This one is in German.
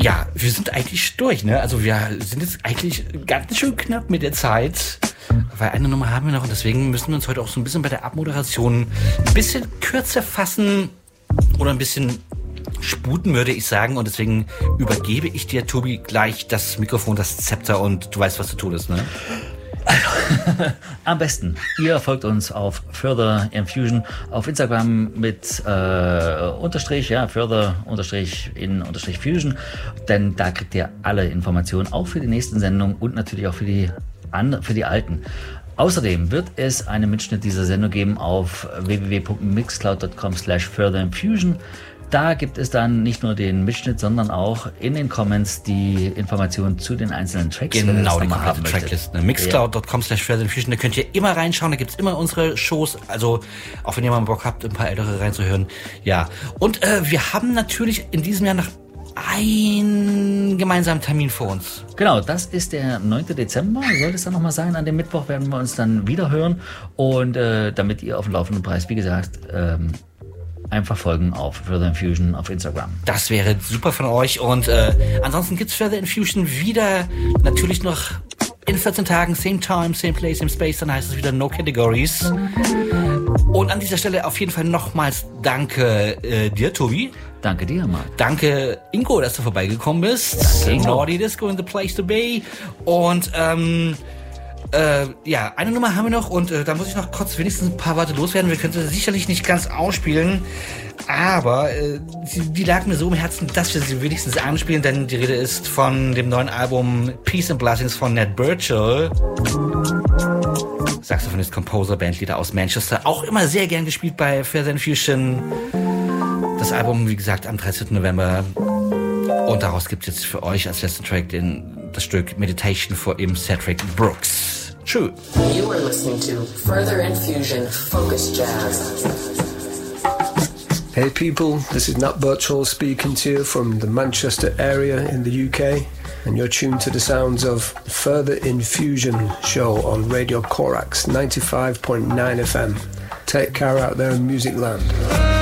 Ja, wir sind eigentlich durch, ne? Also wir sind jetzt eigentlich ganz schön knapp mit der Zeit, weil eine Nummer haben wir noch und deswegen müssen wir uns heute auch so ein bisschen bei der Abmoderation ein bisschen kürzer fassen oder ein bisschen sputen, würde ich sagen. Und deswegen übergebe ich dir, Tobi, gleich das Mikrofon, das Zepter und du weißt, was zu tun ist, ne? Also, am besten, ihr folgt uns auf Further Infusion auf Instagram mit Unterstrich, ja, Further Unterstrich in Unterstrich Fusion, denn da kriegt ihr alle Informationen, auch für die nächsten Sendungen und natürlich auch für die alten. Außerdem wird es einen Mitschnitt dieser Sendung geben auf www.mixcloud.com/furtherinfusion. Da gibt es dann nicht nur den Mitschnitt, sondern auch in den Comments die Informationen zu den einzelnen Tracks. Genau, die komplette Trackliste. Mixcloud.com/furtherinfusion, da könnt ihr immer reinschauen, da gibt's immer unsere Shows, also auch wenn ihr mal Bock habt, ein paar ältere reinzuhören. Ja, und wir haben natürlich in diesem Jahr noch einen gemeinsamen Termin vor uns. Genau, das ist der 9. Dezember, soll es dann nochmal sein. An dem Mittwoch werden wir uns dann wieder hören und damit ihr auf dem laufenden Preis, wie gesagt, einfach folgen auf Further Infusion auf Instagram. Das wäre super von euch. Und ansonsten gibt's Further Infusion wieder natürlich noch in 14 Tagen, same time, same place, same space. Dann heißt es wieder No Categories. Und an dieser Stelle auf jeden Fall nochmals danke dir, Tobi. Danke dir, Marc. Danke, Ingo, dass du vorbeigekommen bist. Danke, Naughty Disco in the place to be. Und ja, eine Nummer haben wir noch und da muss ich noch kurz wenigstens ein paar Worte loswerden. Wir könnten sicherlich nicht ganz ausspielen, aber die lag mir so im Herzen, dass wir sie wenigstens anspielen, denn die Rede ist von dem neuen Album Peace and Blessings von Ned Burchell. Saxophonist, Composer, Bandleader aus Manchester. Auch immer sehr gern gespielt bei Further Infusion. Das Album, wie gesagt, am 13. November. Und daraus gibt es jetzt für euch als letzten Track das Stück Meditation von eben Cedric Brooks. True. You are listening to Further Infusion Focus Jazz. Hey people, this is Nat Birchall speaking to you from the Manchester area in the UK, and you're tuned to the sounds of Further Infusion show on Radio Corax 95.9 FM. Take care out there in Music Land.